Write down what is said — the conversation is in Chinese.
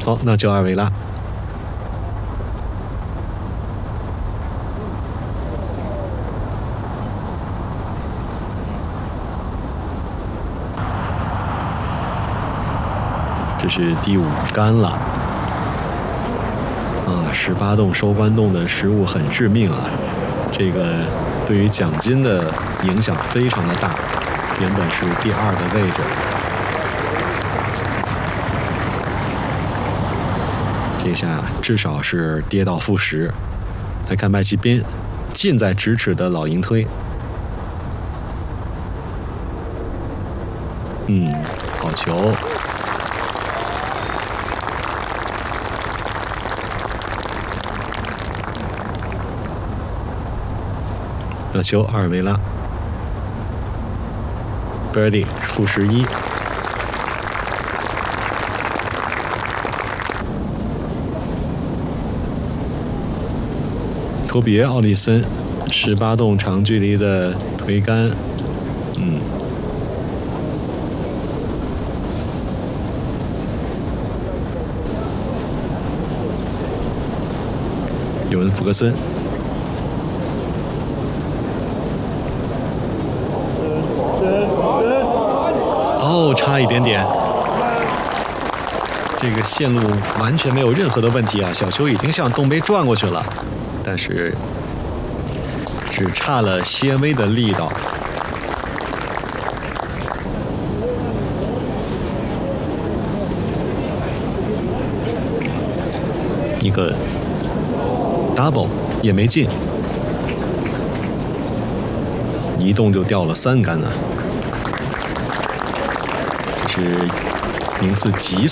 好，那就2维拉。这是第5杆了。啊，18洞收官洞的失误很致命啊，这个对于奖金的影响非常的大。原本是第2的位置，这下至少是跌到负10。来看麦奇宾，近在咫尺的老鹰推。好球。那球2维拉 ，Birdie 负11。托比·奥利森18洞长距离的推杆，尤文·福格森。哦，差一点点。这个线路完全没有任何的问题啊！小球已经向洞杯转过去了，但是只差了些微的力道。一个 double 也没进，一动就掉了3杆呢。这是名次极